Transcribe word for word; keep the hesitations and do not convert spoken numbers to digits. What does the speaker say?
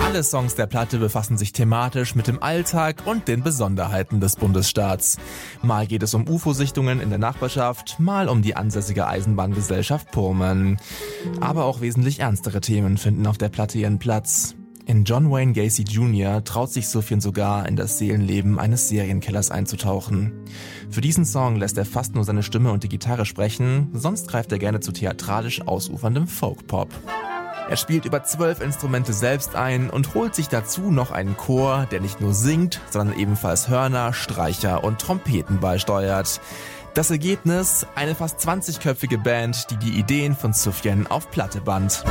Alle Songs der Platte befassen sich thematisch mit dem Alltag und den Besonderheiten des Bundesstaats. Mal geht es um U F O-Sichtungen in der Nachbarschaft, mal um die ansässige Eisenbahngesellschaft Pullman. Aber auch wesentlich ernstere Themen finden auf der Platte ihren Platz. In John Wayne Gacy Junior traut sich Sufjan sogar, in das Seelenleben eines Serienkillers einzutauchen. Für diesen Song lässt er fast nur seine Stimme und die Gitarre sprechen, sonst greift er gerne zu theatralisch ausuferndem Folk-Pop. Er spielt über zwölf Instrumente selbst ein und holt sich dazu noch einen Chor, der nicht nur singt, sondern ebenfalls Hörner, Streicher und Trompeten beisteuert. Das Ergebnis? Eine fast zwanzigköpfige Band, die die Ideen von Sufjan auf Platte band.